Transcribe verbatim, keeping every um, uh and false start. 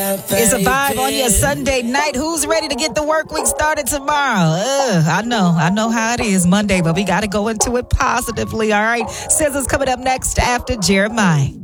It's a vibe on your Sunday night. Who's ready to get the work week started tomorrow? Ugh, I know. I know how it is Monday, but we got to go into it positively, all right? Scissors coming up next after Jeremiah.